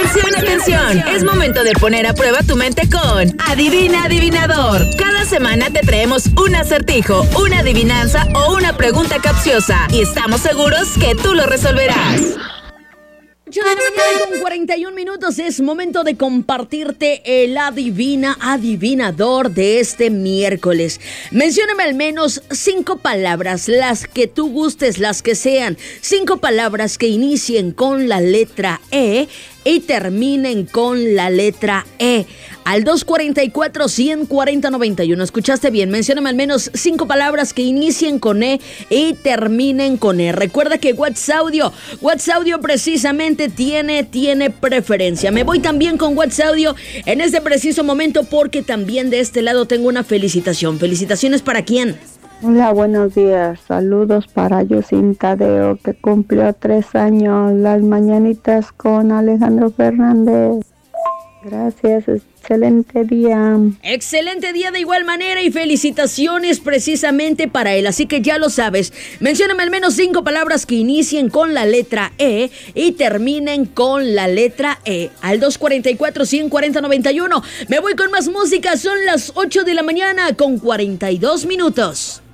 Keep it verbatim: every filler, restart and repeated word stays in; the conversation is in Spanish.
Atención, atención. Es momento de poner a prueba tu mente con Adivina Adivinador. Cada semana te traemos un acertijo, una adivinanza o una pregunta capciosa. Y estamos seguros que tú lo resolverás. ocho de la mañana con cuarenta y un minutos, es momento de compartirte el Adivina Adivinador de este miércoles. Mencióname al menos cinco palabras, las que tú gustes, las que sean. Cinco palabras que inicien con la letra E y terminen con la letra E. Al dos cuarenta y cuatro, ciento cuarenta, noventa y uno. ¿Escuchaste bien? Mencióname al menos cinco palabras que inicien con E y terminen con E. Recuerda que WhatsApp Audio, WhatsApp Audio precisamente tiene, tiene preferencia. Me voy también con WhatsApp Audio en este preciso momento porque también de este lado tengo una felicitación. ¿Felicitaciones para quién? Hola, buenos días. Saludos para Yusin Tadeo, que cumplió tres años. Las mañanitas con Alejandro Fernández. Gracias, excelente día. Excelente día de igual manera y felicitaciones precisamente para él. Así que ya lo sabes, mencióname al menos cinco palabras que inicien con la letra E y terminen con la letra E. Al dos cuarenta y cuatro, ciento cuarenta, noventa y uno. Me voy con más música, son las ocho de la mañana con cuarenta y dos minutos.